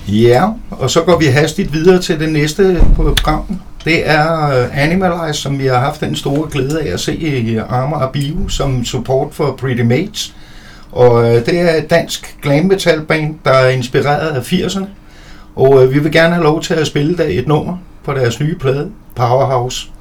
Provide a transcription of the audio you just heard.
Ja, og så går vi hastigt videre til det næste program. Det er Animalize, som vi har haft den store glæde af at se i Amager Bio som support for Pretty Mates. Og det er et dansk glam metal band, der er inspireret af 80'erne. Og vi vil gerne have lov til at spille der et nummer på deres nye plade, Powerhouse.